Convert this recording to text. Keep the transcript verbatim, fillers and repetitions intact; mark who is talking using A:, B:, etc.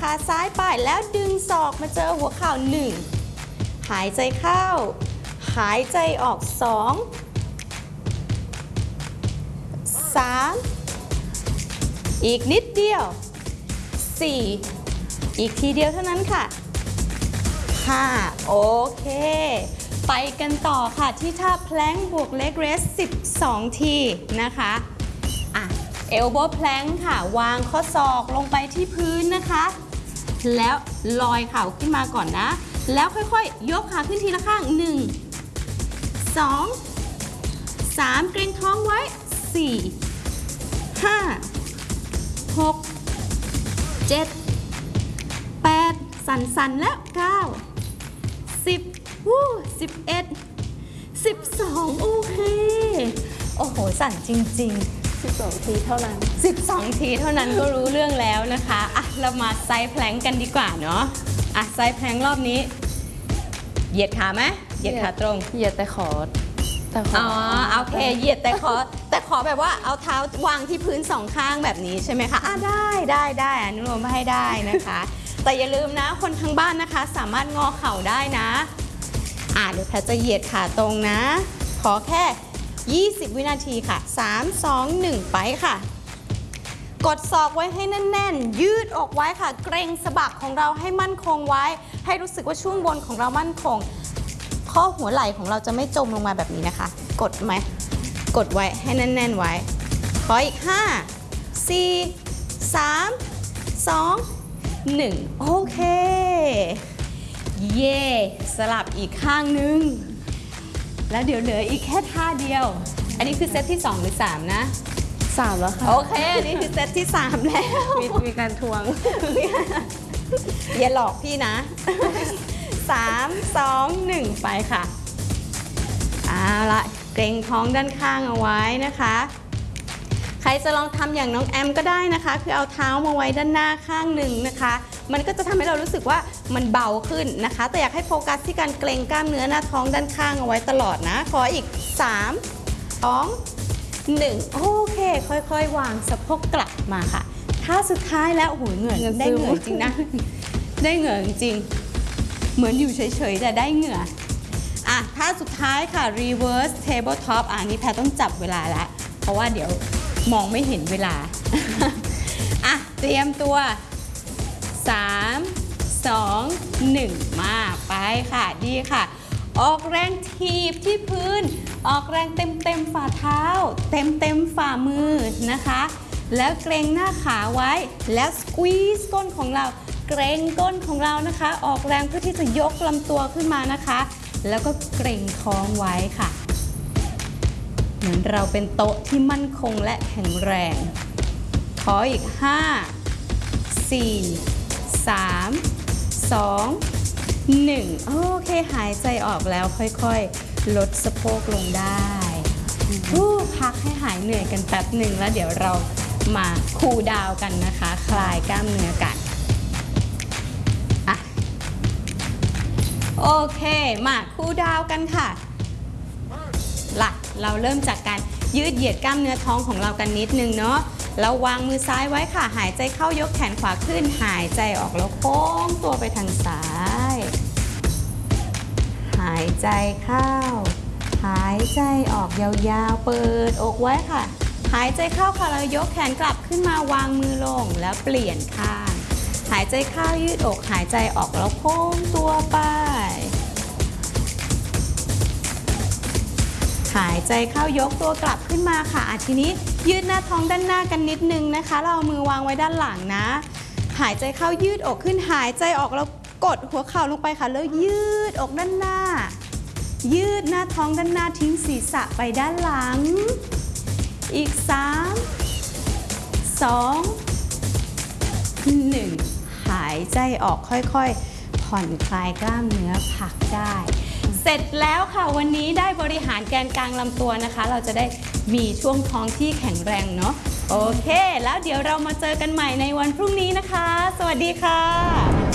A: ขาซ้ายไปแล้วดึงศอกมาเจอหัวเข่าหนึ่งหายใจเข้าหายใจออกสองสามอีกนิดเดียวสี่อีกทีเดียวเท่านั้นค่ะห้าโอเคไปกันต่อค่ะที่ท่าแพลงบวกเล็กเรสสิบสองทีนะคะอ่ะเอลโบว์แพลงค่ะวางข้อศอกลงไปที่พื้นนะคะแล้วลอยเข่าขึ้นมาก่อนนะแล้วค่อยๆยกขาขึ้นทีละข้างหนึ่งสองสามเกร็งท้องไว้สี่ห้าหกเจ็ดแปดสั่นๆแล้วเก้าสิบวู้สิบเอ็ดสิบสองโอเคโอ้โหสั่นจริงๆสิบสองทีเท่านั้นสิบสองทีเท่านั้นก็รู้เรื่องแล้วนะคะอ่ะเรามาไซด์แพลงกันดีกว่าเนาะอ่ะไซด์แพลงรอบนี้เหยียดขาไหมเหยียดขาตรง
B: เหยียดแต่ขอแต่ขอ
A: อ๋อโอเคเหยียดแต่ขอแต่ขอแบบว่าเอาเท้าวางที่พื้นสองข้างแบบนี้ใช่ไหมคะอ่ะได้ได้ได้อนุโลมให้ได้นะคะแต่อย่าลืมนะคนทางบ้านนะคะสามารถงอเข่าได้นะอ่ะเดี๋ยวแพทจะเหยียดขาตรงนะขอแค่ยี่สิบวินาทีค่ะสาม สอง หนึ่งไปค่ะกดศอกไว้ให้แน่นๆยืดอกไว้ค่ะเกร็งสะบักของเราให้มั่นคงไว้ให้รู้สึกว่าช่วงบนของเรามั่นคงข้อหัวไหล่ของเราจะไม่จมลงมาแบบนี้นะคะกดไหมกดไว้ให้แน่นๆไว้ขออีกห้า สี่ สาม สอง หนึ่งโอเคเย่สลับอีกข้างนึงแล้วเดี๋ยวเหลืออีกแค่ท่าเดียวอันนี้คือเซตที่สองหรือสามนะ
B: สามแล้วค่ะ
A: โอเคอันนี้คือเซตที่สามแล้ว
B: มีมีการทวง
A: อย่าหลอกพี่นะสาม สอง หนึ่งไปค่ะเอาละเกร็งท้องด้านข้างเอาไว้นะคะใครจะลองทำอย่างน้องแอมก็ได้นะคะคือเอาเท้ามาไว้ด้านหน้าข้างหนึ่งนะคะมันก็จะทำให้เรารู้สึกว่ามันเบาขึ้นนะคะแต่อยากให้โฟกัสที่การเกร็งกล้ามเนื้อหน้าท้องด้านข้างเอาไว้ตลอดนะขออีกสาม สอง หนึ่งโอเคค่อยๆวางสะโพกกลับมาค่ะท่าสุดท้ายแล้วโอ้โหเหงื่อได้เหงื่อจริงนะได้เหงื่อจริงเหมือนอยู่เฉยๆแต่ได้เหงื่ออ่ะท่าสุดท้ายค่ะ reverse tabletop อ่ะนี้แพทต้องจับเวลาแล้วเพราะว่าเดี๋ยวมองไม่เห็นเวลาอ่ะเตรียมตัวสาม สอง หนึ่งมาไปค่ะดีค่ะออกแรงถีบที่พื้นออกแรงเต็มเต็มฝ่าเท้าเต็มเต็มฝ่ามือนะคะแล้วเกรงหน้าขาไว้แล้วสควีซก้นของเราเกรงก้นของเรานะคะออกแรงเพื่อที่จะยกลำตัวขึ้นมานะคะแล้วก็เกรงท้องไว้ค่ะเหมือนเราเป็นโต๊ะที่มั่นคงและแข็งแรงขออีกห้า สี่ สาม สอง หนึ่งโอเคหายใจออกแล้วค่อยๆลดสะโพกลงได้พักให้หายเหนื่อยกันแป๊บหนึ่งแล้วเดี๋ยวเรามาคูลดาวน์กันนะคะคลายกล้ามเนื้อกันอ่ะโอเคมาคูลดาวน์กันค่ะล่ะเราเริ่มจากการยืดเหยียดกล้ามเนื้อท้องของเรากันนิดนึงเนาะเราวางมือซ้ายไว้ค่ะหายใจเข้ายกแขนขวาขึ้นหายใจออกแล้วโค้งตัวไปทางซ้ายหายใจเข้าหายใจออกยาวๆเปิดอกไว้ค่ะหายใจเข้าค่ะเรายกแขนกลับขึ้นมาวางมือลงแล้วเปลี่ยนข้างหายใจเข้ายืดอกหายใจออกแล้วโค้งตัวไปหายใจเข้ายกตัวกลับขึ้นมาค่ะทีนี้ยืดหน้าท้องด้านหน้ากันนิดนึงนะคะเราเอามือวางไว้ด้านหลังนะหายใจเข้ายืดอกขึ้นหายใจออกแล้วกดหัวเข่าลงไปค่ะแล้วยืดอกด้านหน้ายืดหน้าท้องด้านหน้าทิ้งศีรษะไปด้านหลังอีกสาม สอง หนึ่งหายใจออกค่อยๆผ่อนคลายกล้ามเนื้อพักได้เสร็จแล้วค่ะวันนี้ได้บริหารแกนกลางลำตัวนะคะเราจะได้มีช่วงท้องที่แข็งแรงเนาะโอเคแล้วเดี๋ยวเรามาเจอกันใหม่ในวันพรุ่งนี้นะคะสวัสดีค่ะ